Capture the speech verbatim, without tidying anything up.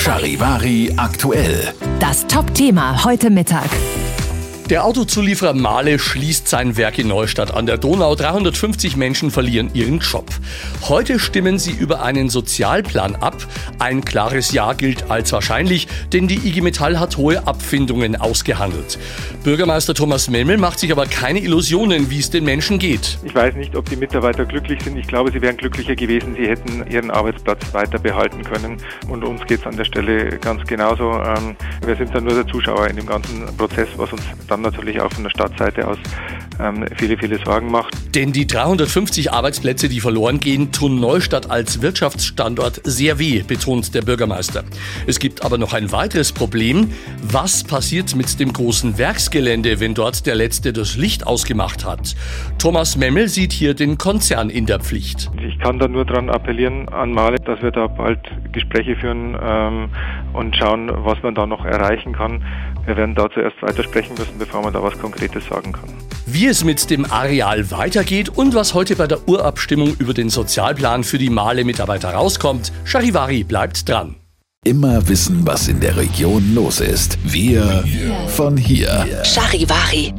Charivari aktuell. Das Top-Thema heute Mittag. Der Autozulieferer Mahle schließt sein Werk in Neustadt an der Donau. dreihundertfünfzig Menschen verlieren ihren Job. Heute stimmen sie über einen Sozialplan ab. Ein klares Ja gilt als wahrscheinlich, denn die I G Metall hat hohe Abfindungen ausgehandelt. Bürgermeister Thomas Memmel macht sich aber keine Illusionen, wie es den Menschen geht. Ich weiß nicht, ob die Mitarbeiter glücklich sind. Ich glaube, sie wären glücklicher gewesen. Sie hätten ihren Arbeitsplatz weiter behalten können. Und uns geht es an der Stelle ganz genauso. Wir sind dann nur der Zuschauer in dem ganzen Prozess, was uns dann natürlich auch von der Stadtseite aus ähm, viele, viele Sorgen macht. Denn die dreihundertfünfzig Arbeitsplätze, die verloren gehen, tun Neustadt als Wirtschaftsstandort sehr weh, betont der Bürgermeister. Es gibt aber noch ein weiteres Problem. Was passiert mit dem großen Werksgelände, wenn dort der Letzte das Licht ausgemacht hat? Thomas Memmel sieht hier den Konzern in der Pflicht. Ich kann da nur daran appellieren an Mahle, dass wir da bald Gespräche führen ähm, und schauen, was man da noch erreichen kann. Wir werden da zuerst weitersprechen müssen, bevor man da was Konkretes sagen kann. Wie es mit dem Areal weitergeht und was heute bei der Urabstimmung über den Sozialplan für die Mahle-Mitarbeiter rauskommt, Charivari bleibt dran. Immer wissen, was in der Region los ist. Wir von hier. Charivari.